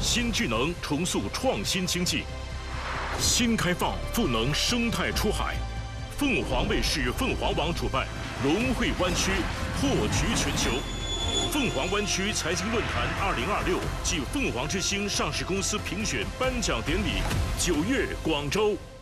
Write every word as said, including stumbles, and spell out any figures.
新智能重塑创新经济，新开放赋能生态出海。凤凰卫视凤凰网主办融汇湾区，破局全球。凤凰湾区财经论坛二零二六暨凤凰之星上市公司评选颁奖典礼，九月广州。